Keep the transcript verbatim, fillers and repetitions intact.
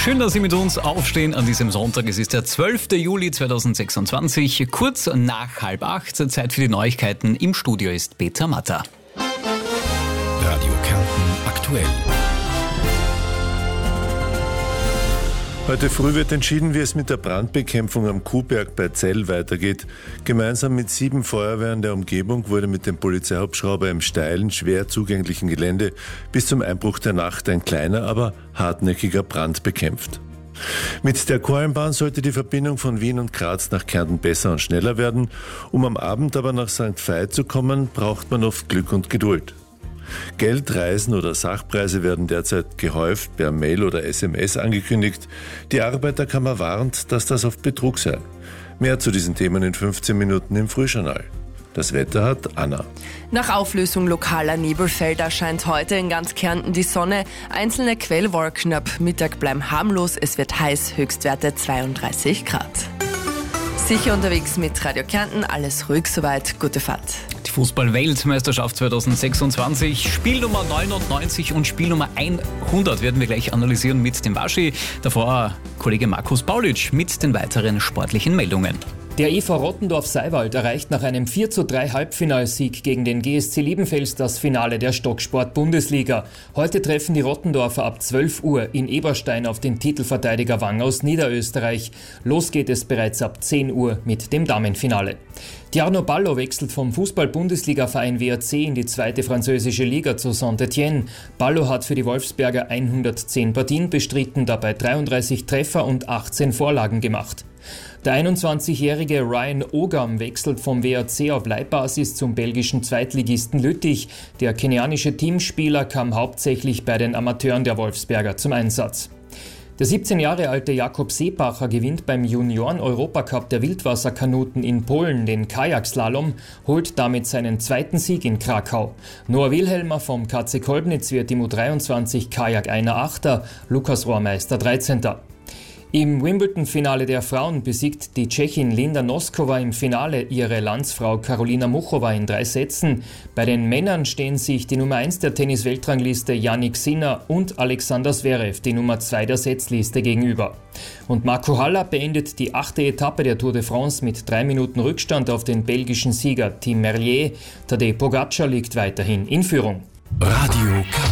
Schön, dass Sie mit uns aufstehen an diesem Sonntag. Es ist der zwölfte Juli zweitausendsechsundzwanzig, kurz nach halb acht. Zeit für die Neuigkeiten. Im Studio ist Peter Matter. Radio Kärnten aktuell. Heute früh wird entschieden, wie es mit der Brandbekämpfung am Kuhberg bei Zell weitergeht. Gemeinsam mit sieben Feuerwehren der Umgebung wurde mit dem Polizeihubschrauber im steilen, schwer zugänglichen Gelände bis zum Einbruch der Nacht ein kleiner, aber hartnäckiger Brand bekämpft. Mit der Kornbahn sollte die Verbindung von Wien und Graz nach Kärnten besser und schneller werden. Um am Abend aber nach Sankt Veit zu kommen, braucht man oft Glück und Geduld. Geld, Reisen oder Sachpreise werden derzeit gehäuft per Mail oder S M S angekündigt. Die Arbeiterkammer warnt, dass das oft Betrug sei. Mehr zu diesen Themen in fünfzehn Minuten im Frühjournal. Das Wetter hat Anna. Nach Auflösung lokaler Nebelfelder scheint heute in ganz Kärnten die Sonne. Einzelne Quellwolken ab Mittag bleiben harmlos. Es wird heiß, Höchstwerte zweiunddreißig Grad. Sicher unterwegs mit Radio Kärnten, alles ruhig soweit, gute Fahrt. Die Fußball-Weltmeisterschaft zweitausendsechsundzwanzig, Spielnummer neunundneunzig und Spielnummer hundert werden wir gleich analysieren mit dem Waschi. Davor Kollege Markus Paulitsch mit den weiteren sportlichen Meldungen. Der E V Rottendorf-Seiwald erreicht nach einem vier zu drei Halbfinalsieg gegen den G S C Liebenfels das Finale der Stocksport-Bundesliga. Heute treffen die Rottendorfer ab zwölf Uhr in Eberstein auf den Titelverteidiger Wang aus Niederösterreich. Los geht es bereits ab zehn Uhr mit dem Damenfinale. Tierno Ballo wechselt vom Fußball-Bundesliga-Verein W R C in die zweite französische Liga zu Saint-Étienne. Ballo hat für die Wolfsberger hundertzehn Partien bestritten, dabei dreiunddreißig Treffer und achtzehn Vorlagen gemacht. Der einundzwanzigjährige Ryan Ogam wechselt vom W R C auf Leihbasis zum belgischen Zweitligisten Lüttich. Der kenianische Teamspieler kam hauptsächlich bei den Amateuren der Wolfsberger zum Einsatz. Der siebzehn Jahre alte Jakob Seebacher gewinnt beim Junioren-Europacup der Wildwasserkanuten in Polen den Kajakslalom, holt damit seinen zweiten Sieg in Krakau. Noah Wilhelmer vom K C Kolbnitz wird im U dreiundzwanzig Kajak einer Achter, Lukas Rohrmeister dreizehnter Im Wimbledon-Finale der Frauen besiegt die Tschechin Linda Noskova im Finale ihre Landsfrau Karolina Muchova in drei Sätzen. Bei den Männern stehen sich die Nummer eins der Tennis-Weltrangliste Jannik Sinner und Alexander Zverev, die Nummer zwei der Setzliste, gegenüber. Und Marco Haller beendet die achte Etappe der Tour de France mit drei Minuten Rückstand auf den belgischen Sieger Tim Merlier. Tadej Pogacar liegt weiterhin in Führung. Radio Kärnten.